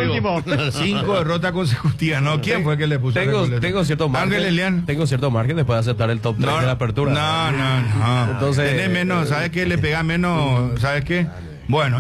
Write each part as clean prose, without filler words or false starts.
último. 5 derrotas consecutivas, ¿no? ¿Quién fue que le puso? Tengo cierto margen. Tengo cierto margen después de aceptar el top 3 de la apertura. No. Entonces, tenés menos, ¿sabes qué? Le pegás menos, ¿sabes qué? Bueno,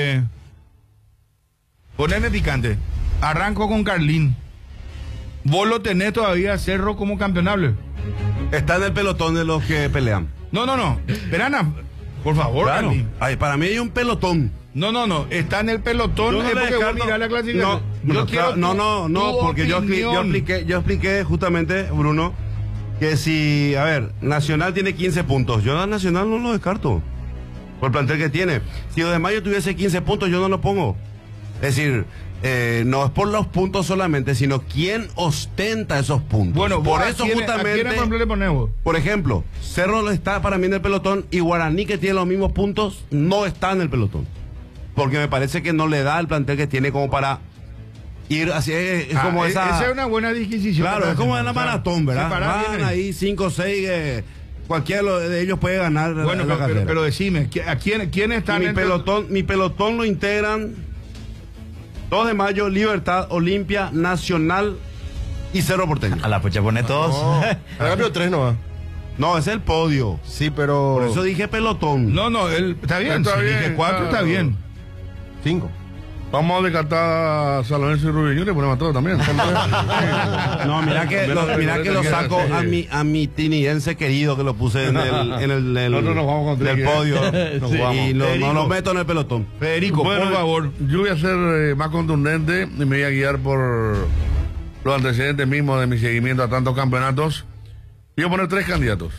poneme picante. Arranco con Carlín. ¿Vos lo tenés todavía Cerro como campeonable? Está en el pelotón de los que pelean. No. Verana, por favor, Claro. Carlín. Ay, para mí hay un pelotón. No. Está en el pelotón. Yo no Es le porque vos descarto. mirás la clasificación. No, porque yo expliqué justamente, Bruno, que si, a ver, Nacional tiene 15 puntos. Yo a Nacional no lo descarto. Por el plantel que tiene. Si Lo de Mayo tuviese 15 puntos, yo no lo pongo. Es decir, no es por los puntos solamente, sino quién ostenta esos puntos. Bueno, por eso justamente. ¿A quién le ponés vos? Por ejemplo, Cerro está para mí en el pelotón y Guaraní, que tiene los mismos puntos, no está en el pelotón. Porque me parece que no le da el plantel que tiene como para ir así. Es como esa. Esa es una buena disquisición. Claro, es como en la maratón, ¿verdad? Van ahí 5 o 6, cualquiera de ellos puede ganar. Bueno, pero decime, ¿a quién está en mi pelotón lo integran 2 de Mayo, Libertad, Olimpia, Nacional y Cerro Porteño. A la pucha pone todos. Cambio 3 no va. No, es el podio. Sí, pero. Por eso dije pelotón. No, está bien. Está Si bien, dije 4, está bien. 5. Vamos a descartar a San Lorenzo y Rubio y le ponemos a todos también. No, mira que lo saco a mi tiniense querido que lo puse en el Nosotros nos vamos con del podio. Sí. Y no lo meto en el pelotón. Federico, Bueno, por favor. Yo voy a ser más contundente y me voy a guiar por los antecedentes mismos de mi seguimiento a tantos campeonatos. Voy a poner 3 candidatos.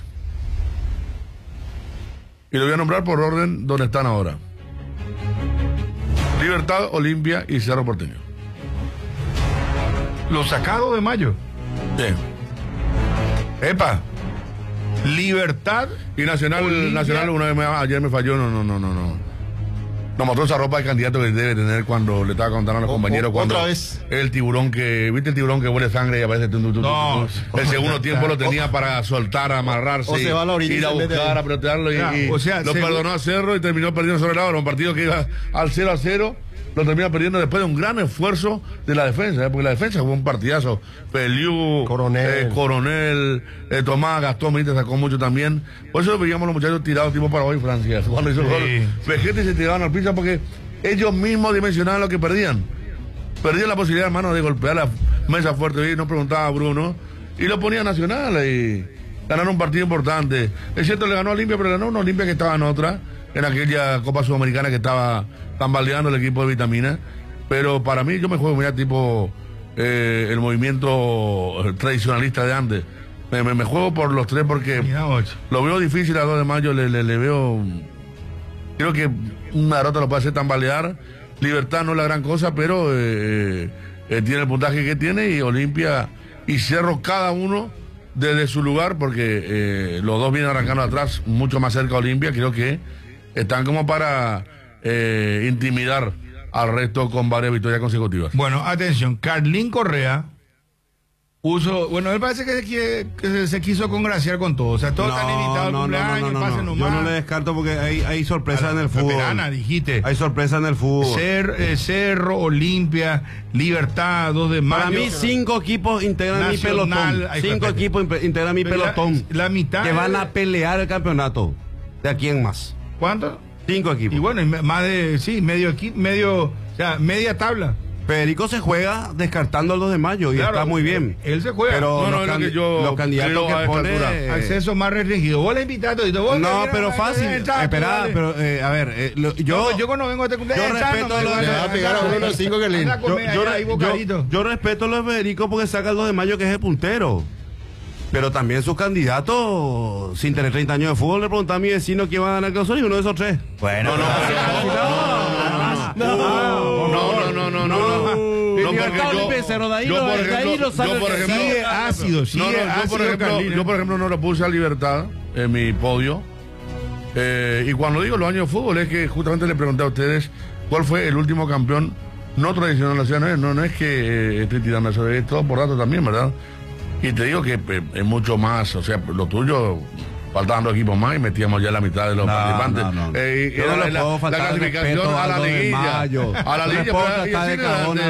Y lo voy a nombrar por orden donde están ahora. Libertad, Olimpia y Cerro Porteño. Los sacados de Mayo. Sí. Epa. Libertad. Y Nacional, Olimpia. Nacional ayer me falló, no. Nos mostró esa ropa de candidato que debe tener cuando le estaba contando a los compañeros cuando otra vez. el tiburón ¿viste el tiburón que huele sangre y aparece? No. El segundo tiempo lo tenía para soltar, amarrarse, O se va a la orilla ir a en vez de- buscar, a pelotearlo y O sea, lo perdonó a Cerro y terminó perdiendo sobre la hora. Un partido que iba al 0-0. Lo termina perdiendo después de un gran esfuerzo de la defensa, porque la defensa fue un partidazo. Peliú, Coronel, Tomás, Gastón Benítez sacó mucho también. Por eso veíamos a los muchachos tirados tipo Paraguay y Francia. Cuando hizo el gol, Vegete se tiraban al piso porque ellos mismos dimensionaban lo que perdían. Perdían la posibilidad, hermano, de golpear la mesa fuerte. Y nos preguntaba a Bruno. Y lo ponía Nacional y ganaron un partido importante. Es cierto, le ganó a Olimpia, pero ganó una Olimpia que estaba en otra, en aquella Copa Sudamericana que estaba tambaleando el equipo de Vitamina. Pero para mí, yo me juego mira tipo el movimiento tradicionalista de antes. Me juego por los 3 porque lo veo difícil a 2 de Mayo, le veo. Creo que una derrota lo puede hacer tambalear. Libertad no es la gran cosa, pero tiene el puntaje que tiene, y Olimpia y Cerro cada uno desde su lugar, porque los dos vienen arrancando atrás, mucho más cerca a Olimpia. Creo que están como para intimidar al resto con varias victorias consecutivas. Bueno, atención, Carlín Correa él parece que se quiso congraciar con todo. O sea, todos están invitados al cumpleaños, pasen nomás. Yo no le descarto porque hay sorpresa en el fútbol. Verana, dijiste. Hay sorpresa en el fútbol. Cerro, Olimpia, Libertad, 2 de Mayo. Para mí 5 equipos integran Nacional, mi pelotón. 5 equipos integran mi pelotón. La mitad. Que van a pelear el campeonato. ¿De aquí en más? ¿Cuánto? 5 equipos. Y bueno, más de, medio equipo, o sea, media tabla. Federico se juega descartando el 2 de Mayo y Claro, está muy bien. Él se juega. Pero los candidatos que pone... acceso más restringido. Vos le invitaste. No, pero fácil. Espera, pero a ver, yo cuando vengo a este cumpleaños... Yo respeto Le va a pegar a uno de los 5 que lindo. yo respeto lo de Federico porque saca el 2 de Mayo, que es el puntero. Pero también sus candidatos, sin tener 30 años de fútbol, le preguntaba a mi vecino quién va a ganar el clausura y uno de esos 3. Bueno, Yo por ejemplo no lo puse a Libertad en mi podio. Y cuando digo los años de fútbol es que justamente le pregunté a ustedes cuál fue el último campeón no tradicional. O sea, no es que estoy tirando eso, es todo por datos también, ¿verdad? Y te digo que es mucho más, o sea, lo tuyo, faltaban 2 equipos más y metíamos ya la mitad de los participantes. Yo no le puedo faltar la clasificación respeto a la al 2 de liguilla. Mayo. A la No le liguilla, puedo pero tratar de cagón